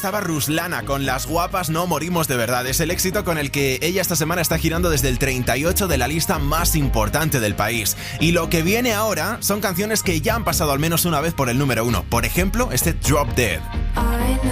estaba Ruslana con Las guapas no morimos de verdad. Es el éxito con el que ella esta semana está girando desde el 38 de la lista más importante del país. Y lo que viene ahora son canciones que ya han pasado al menos una vez por el número 1. Por ejemplo, este Drop Dead. I know